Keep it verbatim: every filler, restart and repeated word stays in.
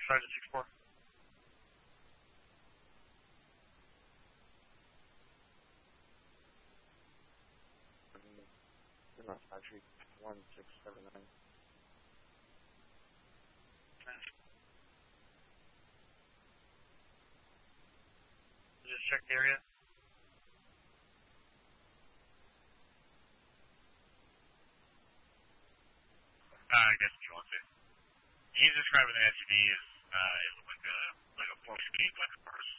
Sergeant six four. Factory one six seven nine. Just check the area. Uh, I guess if you want to. He's describing the S U V as uh, it looked like a like a four speed like a horse.